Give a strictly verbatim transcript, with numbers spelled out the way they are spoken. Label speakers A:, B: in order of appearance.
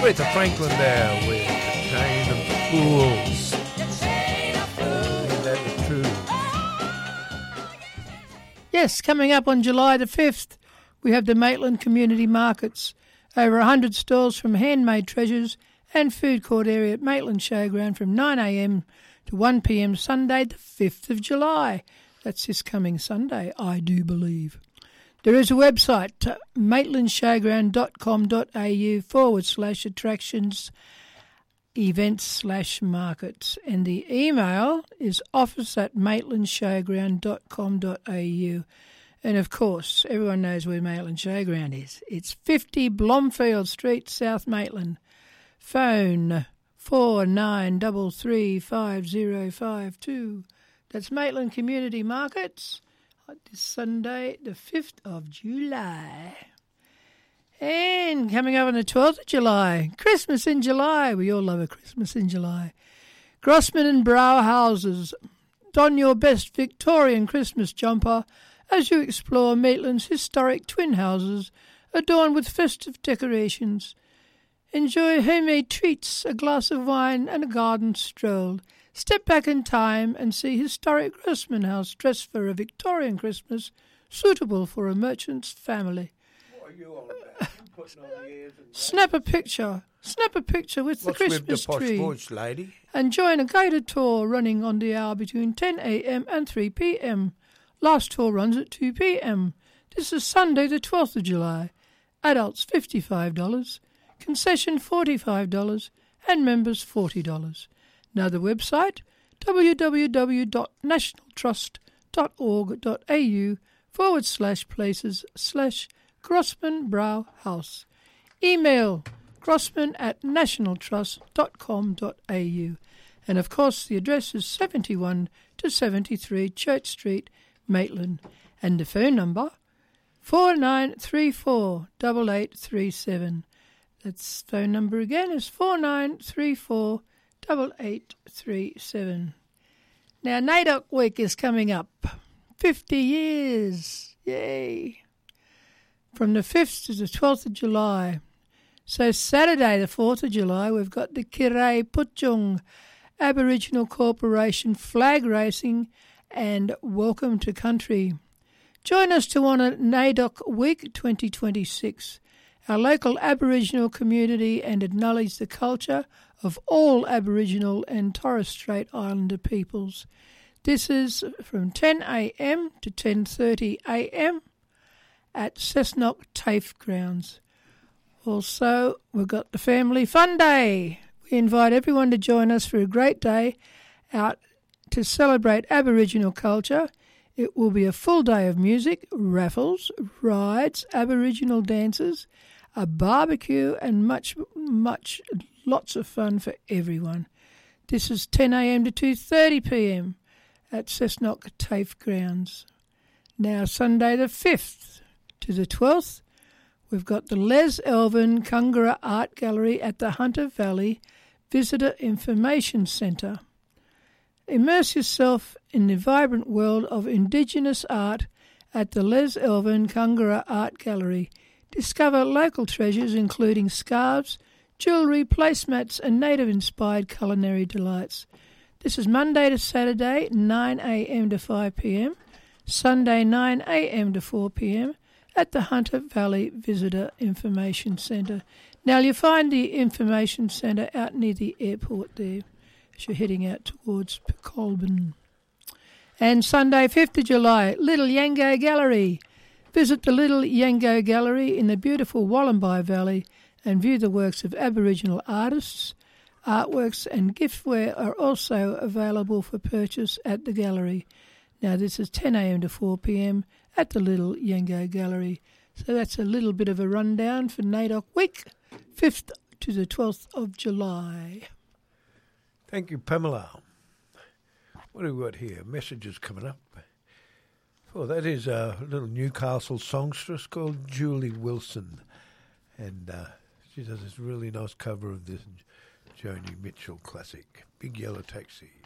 A: Aretha Franklin there with the Chain of Fools. That is true.
B: Yes, coming up on July the fifth, we have the Maitland Community Markets. Over one hundred stalls from handmade treasures and food court area at Maitland Showground from nine a m to one p m Sunday the fifth of July. That's this coming Sunday, I do believe. There is a website, uh, maitlandshowground.com.au forward slash attractions events slash markets. And the email is office at maitlandshowground.com.au. And of course, everyone knows where Maitland Showground is. It's fifty Blomfield Street, South Maitland. Phone four nine three three five zero five two. That's Maitland Community Markets. This Sunday, the fifth of July. And coming up on the twelfth of July, Christmas in July. We all love a Christmas in July. Grossman and Brauhauses. Don your best Victorian Christmas jumper as you explore Maitland's historic twin houses adorned with festive decorations. Enjoy homemade treats, a glass of wine and a garden stroll. Step back in time and see historic Grossman House dressed for a Victorian Christmas suitable for a merchant's family.
A: What are you all about? Putting on the ears and
B: Snap a picture. Snap a picture with
A: What's
B: the Christmas
A: with the
B: tree.
A: posh voice, lady?
B: And join a guided tour running on the hour between ten a m and three p m Last tour runs at two p m This is Sunday the twelfth of July. Adults fifty-five dollars, concession forty-five dollars, and members forty dollars. Now the website, www.nationaltrust.org.au forward slash places slash Grossman Brow House. Email grossman at nationaltrust.com.au. And of course the address is seventy-one to seventy-three Church Street, Maitland. And the phone number, four nine three four eight eight three seven. That's phone number again is four nine three four eight eight three seven. Now, NAIDOC Week is coming up. fifty years. Yay. From the fifth to the twelfth of July. So Saturday the fourth of July, we've got the Kirei Putjung Aboriginal Corporation flag racing and welcome to country. Join us to honour NAIDOC Week twenty twenty-six, our local Aboriginal community, and acknowledge the culture of all Aboriginal and Torres Strait Islander peoples. This is from ten a m to ten thirty a m at Cessnock TAFE grounds. Also, we've got the Family Fun Day. We invite everyone to join us for a great day out to celebrate Aboriginal culture. It will be a full day of music, raffles, rides, Aboriginal dances, a barbecue, and much, much, lots of fun for everyone. This is ten a m to two thirty p m at Cessnock TAFE grounds. Now, Sunday the fifth to the twelfth, we've got the Les Elvin Kungara Art Gallery at the Hunter Valley Visitor Information Centre. Immerse yourself in the vibrant world of Indigenous art at the Les Elvin Kungara Art Gallery. Discover local treasures including scarves, jewellery, placemats and native-inspired culinary delights. This is Monday to Saturday, nine a m to five p m, Sunday nine a m to four p m at the Hunter Valley Visitor Information Centre. Now you'll find the information centre out near the airport there as you're heading out towards Colburn. And Sunday, fifth of July, Little Yango Gallery. Visit the Little Yango Gallery in the beautiful Wollombi Valley and view the works of Aboriginal artists. Artworks and giftware are also available for purchase at the gallery. Now this is ten a m to four p m at the Little Yango Gallery. So that's a little bit of a rundown for NAIDOC Week, fifth to the twelfth of July.
A: Thank you, Pamela. What have we got here? Messages coming up. Oh, that is a little Newcastle songstress called Julie Wilson. And uh, she does this really nice cover of this Joni Mitchell classic, Big Yellow Taxi.